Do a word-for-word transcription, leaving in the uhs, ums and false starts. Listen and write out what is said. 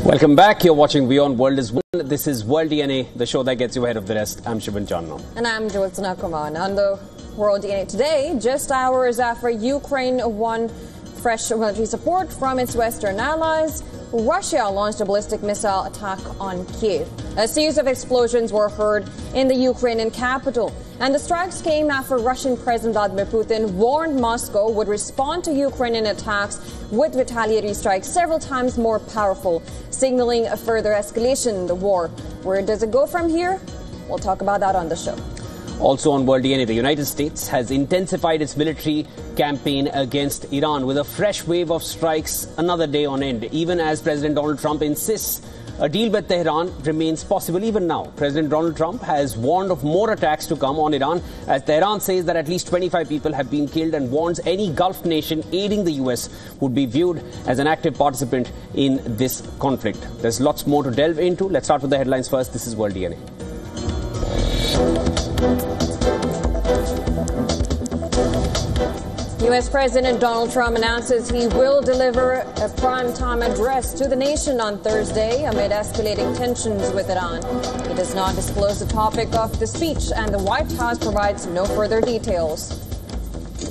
Welcome back. You're watching Beyond World is One. This is World D N A, the show that gets you ahead of the rest. I'm Shivan Chandna. And I'm Jyotsna Kumar. On the World D N A today, just hours after Ukraine won fresh military support from its Western allies, Russia launched a ballistic missile attack on Kiev. A series of explosions were heard in the Ukrainian capital, and the strikes came after Russian President Vladimir Putin warned Moscow would respond to Ukrainian attacks with retaliatory strikes several times more powerful, signaling a further escalation in the war. Where does it go from here? We'll talk about that on the show. Also on World D N A, the United States has intensified its military campaign against Iran with a fresh wave of strikes another day on end, even as President Donald Trump insists a deal with Tehran remains possible even now. President Donald Trump has warned of more attacks to come on Iran, as Tehran says that at least twenty-five people have been killed and warns any Gulf nation aiding the U S would be viewed as an active participant in this conflict. There's lots more to delve into. Let's start with the headlines first. This is World D N A. U S President Donald Trump announces he will deliver a prime-time address to the nation on Thursday amid escalating tensions with Iran. He does not disclose the topic of the speech, and the White House provides no further details.